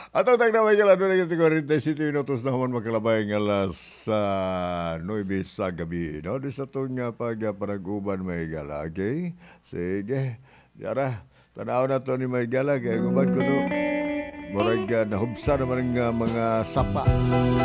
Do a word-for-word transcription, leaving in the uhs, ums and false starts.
Atau tagna may gala doon yung forty-seven minutos na human magkalabay ng alas uh, nine sa gabi. No? Di sa itong uh, pagpanaguban may gala. Okay? Sige. Yara, tanaw na to ni may gala. Kaya guban ko no. Murag uh, nahubsa naman ng uh, mga sapa.